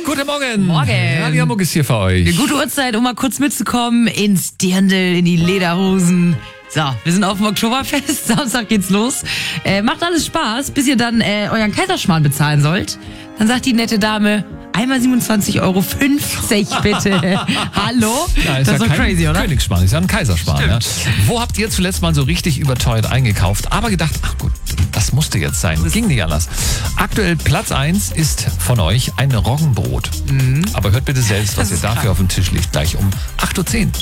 Guten Morgen. Morgen. Radio Hamburg ist hier für euch. Eine gute Uhrzeit, um mal kurz mitzukommen ins Dirndl, in die Lederhosen. So, wir sind auf dem Oktoberfest. Samstag geht's los. Macht alles Spaß, bis ihr dann euren Kaiserschmarrn bezahlen sollt. Dann sagt die nette Dame, einmal 27,50 Euro bitte. Hallo? Ja, das ist ja doch crazy, oder? Königsschmarrn, ist ja ein Kaiserschmarrn. Ja. Wo habt ihr zuletzt mal so richtig überteuert eingekauft, aber gedacht, ach gut, das musste jetzt sein. Ging nicht anders. Aktuell Platz 1 ist von euch ein Roggenbrot. Aber hört bitte selbst, was ihr dafür auf dem Tisch liegt, gleich um 8.10 Uhr.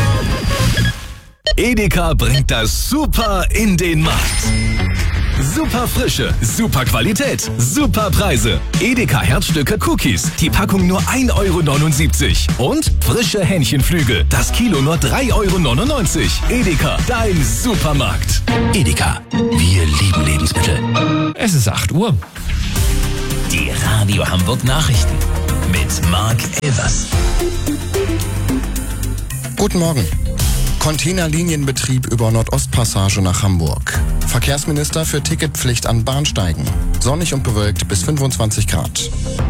Edeka bringt das Super in den Markt. Super Frische, super Qualität, super Preise. Edeka Herzstücke Cookies, die Packung nur 1,79 Euro. Und frische Hähnchenflügel, das Kilo nur 3,99 Euro. Edeka, dein Supermarkt. Edeka, wir lieben Lebensmittel. Es ist 8 Uhr. Die Radio Hamburg Nachrichten mit Marc Elvers. Guten Morgen. Containerlinienbetrieb über Nordostpassage nach Hamburg. Verkehrsminister für Ticketpflicht an Bahnsteigen. Sonnig und bewölkt bis 25 Grad.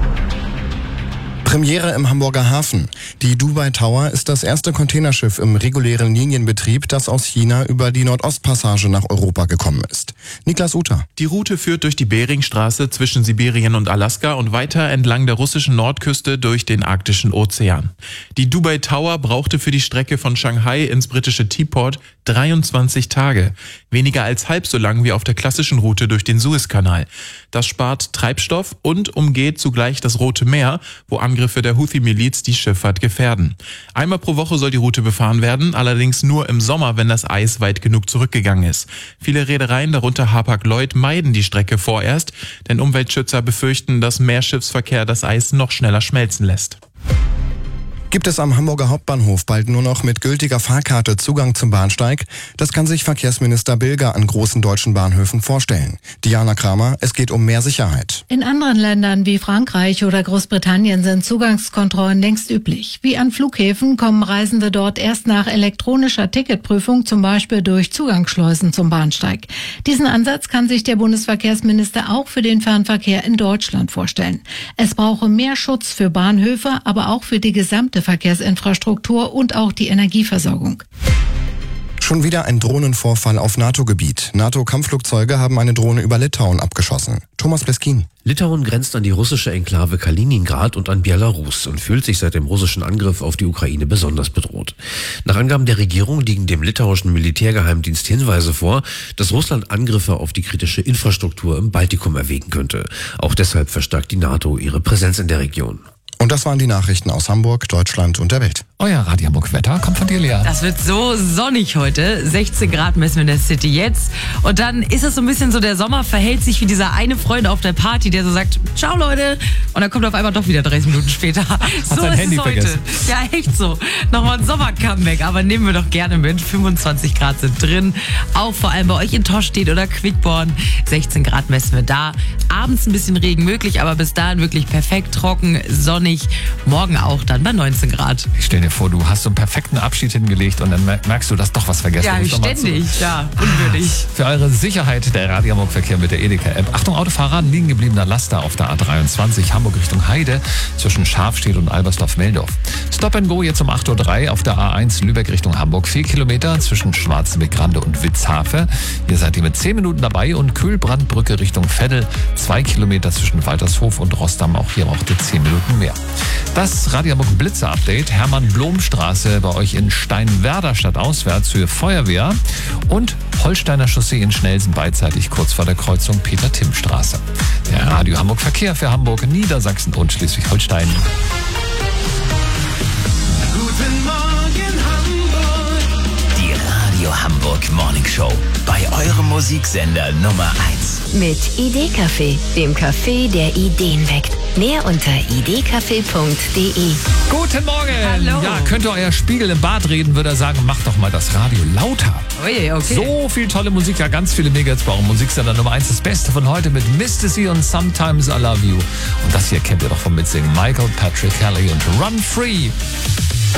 Premiere im Hamburger Hafen. Die Dubai Tower ist das erste Containerschiff im regulären Linienbetrieb, das aus China über die Nordostpassage nach Europa gekommen ist. Niklas Uter. Die Route führt durch die Beringstraße zwischen Sibirien und Alaska und weiter entlang der russischen Nordküste durch den arktischen Ozean. Die Dubai Tower brauchte für die Strecke von Shanghai ins britische Teaport 23 Tage. Weniger als halb so lang wie auf der klassischen Route durch den Suezkanal. Das spart Treibstoff und umgeht zugleich das Rote Meer, wo Angriffe der Houthi-Miliz die Schifffahrt gefährden. Einmal pro Woche soll die Route befahren werden, allerdings nur im Sommer, wenn das Eis weit genug zurückgegangen ist. Viele Reedereien, darunter Hapag-Lloyd, meiden die Strecke vorerst, denn Umweltschützer befürchten, dass mehr Schiffsverkehr das Eis noch schneller schmelzen lässt. Gibt es am Hamburger Hauptbahnhof bald nur noch mit gültiger Fahrkarte Zugang zum Bahnsteig? Das kann sich Verkehrsminister Bilger an großen deutschen Bahnhöfen vorstellen. Diana Kramer, es geht um mehr Sicherheit. In anderen Ländern wie Frankreich oder Großbritannien sind Zugangskontrollen längst üblich. Wie an Flughäfen kommen Reisende dort erst nach elektronischer Ticketprüfung, zum Beispiel durch Zugangsschleusen zum Bahnsteig. Diesen Ansatz kann sich der Bundesverkehrsminister auch für den Fernverkehr in Deutschland vorstellen. Es brauche mehr Schutz für Bahnhöfe, aber auch für die gesamte Verkehrsinfrastruktur und auch die Energieversorgung. Schon wieder ein Drohnenvorfall auf NATO-Gebiet. NATO-Kampfflugzeuge haben eine Drohne über Litauen abgeschossen. Thomas Bleskin. Litauen grenzt an die russische Enklave Kaliningrad und an Belarus und fühlt sich seit dem russischen Angriff auf die Ukraine besonders bedroht. Nach Angaben der Regierung liegen dem litauischen Militärgeheimdienst Hinweise vor, dass Russland Angriffe auf die kritische Infrastruktur im Baltikum erwägen könnte. Auch deshalb verstärkt die NATO ihre Präsenz in der Region. Und das waren die Nachrichten aus Hamburg, Deutschland und der Welt. Euer Radio Hamburg Wetter kommt von dir, Lea. Das wird so sonnig heute. 16 Grad messen wir in der City jetzt. Und dann ist es so ein bisschen so, der Sommer verhält sich wie dieser eine Freund auf der Party, der so sagt, ciao Leute. Und dann kommt auf einmal doch wieder 30 Minuten später. So sein ist Handy es heute. vergessen. Ja, echt so. Nochmal ein Sommer-Comeback, aber nehmen wir doch gerne mit. 25 Grad sind drin. Auch vor allem bei euch in Toschstedt oder Quickborn. 16 Grad messen wir da. Abends ein bisschen Regen möglich, aber bis dahin wirklich perfekt trocken, sonnig. Morgen auch dann bei 19 Grad. Ich stell dir vor, du hast so einen perfekten Abschied hingelegt und dann merkst du, dass doch was vergessen Ja, ist. ständig. Ja, unwürdig. Für eure Sicherheit der Radio Hamburg Verkehr mit der Edeka-App. Achtung, Autofahrer, liegen gebliebener Laster auf der A23 Hamburg Richtung Heide zwischen Schafstedt und Albersdorf-Meldorf. Stop and Go jetzt um 8.03 Uhr auf der A1 Lübeck Richtung Hamburg. 4 Kilometer zwischen Schwarzenbeck-Rande und Witzhafe. Ihr seid ihr mit 10 Minuten dabei und Kühlbrandbrücke Richtung Veddel. 2 Kilometer zwischen Waltershof und Rostam. Auch hier braucht ihr 10 Minuten mehr. Das Radio Hamburg Blitzer-Update. Hermann-Blom-Straße bei euch in Steinwerder stadtauswärts für Feuerwehr und Holsteiner Chaussee in Schnelsen beidseitig kurz vor der Kreuzung Peter-Timm-Straße. Der Radio Hamburg Verkehr für Hamburg, Niedersachsen und Schleswig-Holstein. Guten Morgen Hamburg. Die Radio Hamburg Morning Show. Bei eurem Musiksender Nummer 1. Mit Idee-Café, dem Café, der Ideen weckt. Mehr unter idcafé.de. Guten Morgen! Hallo. Ja, könnte euer Spiegel im Bad reden, würde er sagen, macht doch mal das Radio lauter. Ui, okay. So viel tolle Musik, ja, ganz viele Mega-Hits bei eurem Musiksender Nummer 1. Das Beste von heute mit Misty und Sometimes I Love You. Und das hier kennt ihr doch vom Mitsingen. Michael Patrick Kelly und Run Free.